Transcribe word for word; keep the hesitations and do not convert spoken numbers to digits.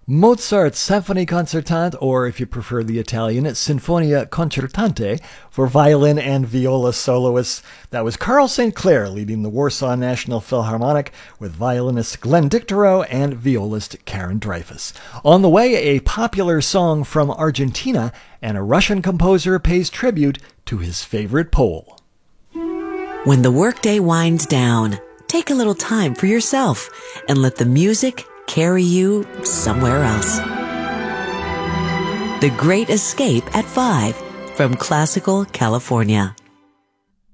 Mozart's Symphonie Concertante, or if you prefer the Italian, Sinfonia Concertante, for violin and viola soloists. That was Carl Saint Clair leading the Warsaw National Philharmonic with violinist Glenn Dicterow and violist Karen Dreyfus. On the way, a popular song from Argentina, and a Russian composer pays tribute to his favorite Pole. When the workday winds down, take a little time for yourself and let the music carry you somewhere else. The Great Escape at five from Classical California.